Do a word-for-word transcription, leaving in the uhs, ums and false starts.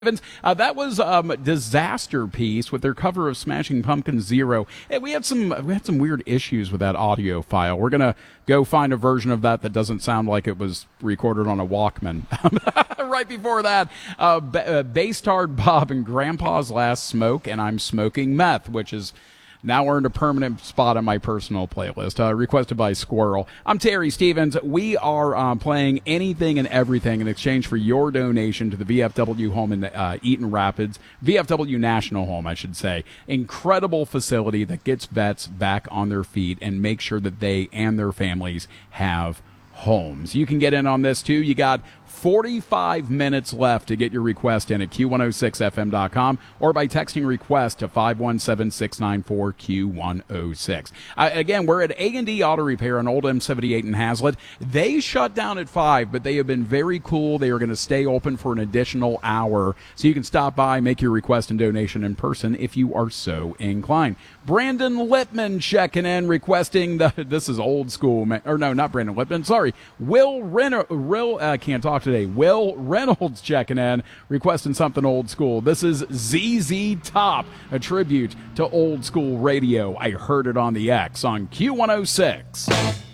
Uh, that was um, Disaster Piece with their cover of Smashing Pumpkins Zero. Hey, we had some we had some weird issues with that audio file. We're gonna go find a version of that that doesn't sound like it was recorded on a Walkman. Right before that, uh, B- uh, Bass-Tard Bob and Grandpa's Last Smoke, and I'm Smoking Meth, which is now earned a permanent spot on my personal playlist, uh, requested by Squirrel. I'm Terry Stevens. We are uh, playing anything and everything in exchange for your donation to the V F W home in uh, Eaton Rapids, V F W National Home, I should say. Incredible facility that gets vets back on their feet and makes sure that they and their families have homes. You can get in on this too. You got forty-five minutes left to get your request in at Q one oh six F M dot com or by texting request to five one seven, six nine four, Q one oh six. Uh, again, we're at A and D Auto Repair on Old M seventy-eight in Hazlet. They shut down at five, but they have been very cool. They are going to stay open for an additional hour, so you can stop by, make your request and donation in person if you are so inclined. Brandon Lippman checking in, requesting the, this is old school, man, or no, not Brandon Lippman, sorry, Will Renner, Will, I uh, can't talk today, Will Reynolds checking in, requesting something old school. This is Z Z Top, a tribute to old school radio. I heard it on the X on Q one oh six.